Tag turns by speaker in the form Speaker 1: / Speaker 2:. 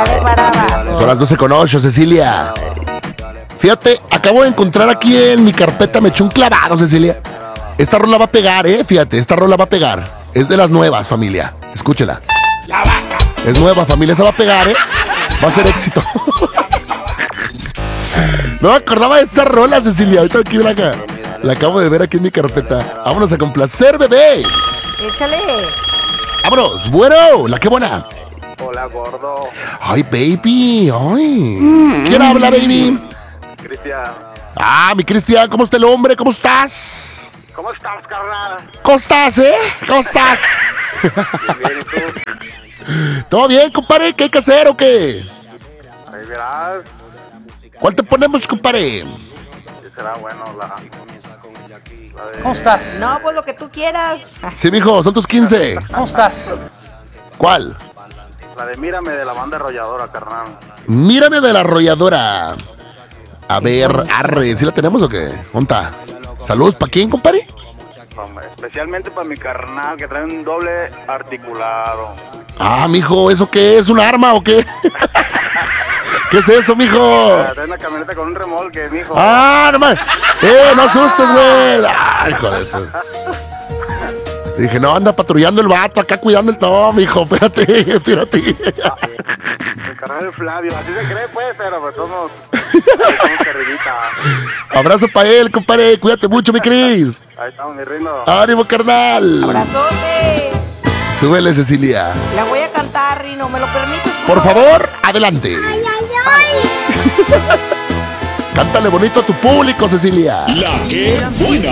Speaker 1: Son las 12:08, Cecilia. Fíjate, acabo de encontrar aquí en mi carpeta, me eché un clavado, Cecilia. Esta rola va a pegar, fíjate, esta rola va a pegar. Es de las nuevas, familia. Escúchela. Es nueva, familia, esa va a pegar, Va a ser éxito. No me acordaba de esa rola, Cecilia. Ahorita aquí la acabo de ver aquí en mi carpeta. Vámonos a complacer, bebé.
Speaker 2: Échale.
Speaker 1: Vámonos, bueno, la que buena.
Speaker 3: Hola, gordo.
Speaker 1: Ay, baby, ay. ¿Quién habla, baby?
Speaker 3: Cristian.
Speaker 1: Ah, mi Cristian, ¿cómo está el hombre? ¿Cómo estás?
Speaker 3: ¿Cómo estás, carnal?
Speaker 1: ¿Cómo estás, ¿Cómo estás?
Speaker 3: Bien, ¿y tú?
Speaker 1: ¿Todo bien, compadre? ¿Qué hay que hacer o qué?
Speaker 3: Ahí verás.
Speaker 1: ¿Cuál te ponemos, compadre?
Speaker 3: ¿Qué será bueno la de...
Speaker 4: ¿Cómo estás?
Speaker 2: No, pues lo que tú quieras.
Speaker 1: Sí, mijo, son tus 15.
Speaker 4: ¿Cómo estás?
Speaker 1: ¿Cuál?
Speaker 3: La de Mírame de la banda arrolladora, carnal.
Speaker 1: Mírame de la arrolladora. A ver, arre, ¿sí la tenemos o qué? ¿Onta? Saludos, ¿para quién, compadre?
Speaker 3: Hombre, especialmente para mi carnal que trae un doble articulado.
Speaker 1: Ah, mijo, ¿eso qué es? ¿Un arma o qué? ¿Qué es eso, mijo?
Speaker 3: Trae una camioneta con un remolque, mijo.
Speaker 1: Ah, no más. No asustes, güey. Ay, joder. Dije, no, anda patrullando el vato acá cuidando el todo, mijo. Espérate, espérate.
Speaker 3: El carnal de Flavio, así se cree, pues, pero pues somos carrerita.
Speaker 1: Abrazo para él, compadre. Cuídate mucho, mi Cris.
Speaker 3: Ahí estamos, mi reino.
Speaker 1: Ánimo, carnal.
Speaker 2: Abrazote.
Speaker 1: Súbele, Cecilia.
Speaker 2: La voy a cantar, Rino, ¿me lo permites?
Speaker 1: Por favor, adelante.
Speaker 2: Ay, ay, ay.
Speaker 1: Cántale bonito a tu público, Cecilia.
Speaker 5: La que buena.